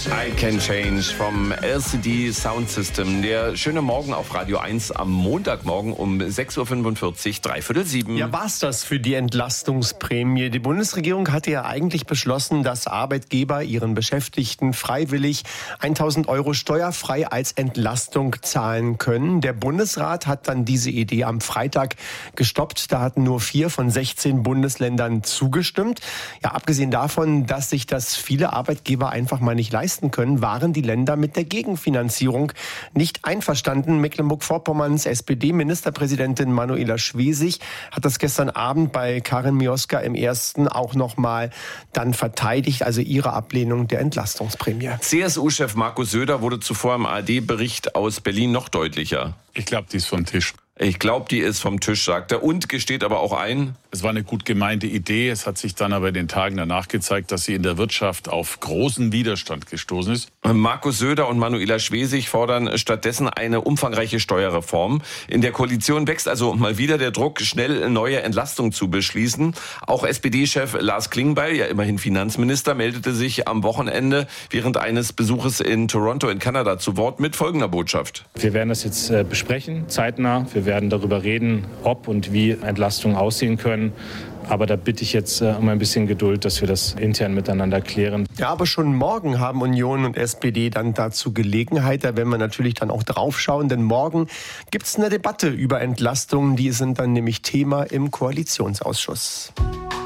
I Can Change vom LCD Sound System. Der schöne Morgen auf Radio 1 am Montagmorgen um 6.45 Uhr, 6:45. Ja, war's das für die Entlastungsprämie? Die Bundesregierung hatte ja eigentlich beschlossen, dass Arbeitgeber ihren Beschäftigten freiwillig 1.000 Euro steuerfrei als Entlastung zahlen können. Der Bundesrat hat dann diese Idee am Freitag gestoppt. Da hatten nur 4 von 16 Bundesländern zugestimmt. Ja, abgesehen davon, dass sich das viele Arbeitgeber einfach mal nicht leisten können, waren die Länder mit der Gegenfinanzierung nicht einverstanden. Mecklenburg-Vorpommerns SPD-Ministerpräsidentin Manuela Schwesig hat das gestern Abend bei Karin Mioska im Ersten auch nochmal dann verteidigt, also ihre Ablehnung der Entlastungsprämie. CSU-Chef Markus Söder wurde zuvor im ARD-Bericht aus Berlin noch deutlicher. Ich glaube, die ist vom Tisch. Ich glaube, die ist vom Tisch, sagt er, und gesteht aber auch ein: Es war eine gut gemeinte Idee. Es hat sich dann aber in den Tagen danach gezeigt, dass sie in der Wirtschaft auf großen Widerstand gestoßen ist. Markus Söder und Manuela Schwesig fordern stattdessen eine umfangreiche Steuerreform. In der Koalition wächst also mal wieder der Druck, schnell neue Entlastungen zu beschließen. Auch SPD-Chef Lars Klingbeil, ja immerhin Finanzminister, meldete sich am Wochenende während eines Besuches in Toronto in Kanada zu Wort mit folgender Botschaft: Wir werden das jetzt besprechen, zeitnah. Wir werden darüber reden, ob und wie Entlastungen aussehen können. Aber da bitte ich jetzt um ein bisschen Geduld, dass wir das intern miteinander klären. Ja, aber schon morgen haben Union und SPD dann dazu Gelegenheit. Da werden wir natürlich dann auch drauf schauen, denn morgen gibt es eine Debatte über Entlastungen. Die sind dann nämlich Thema im Koalitionsausschuss.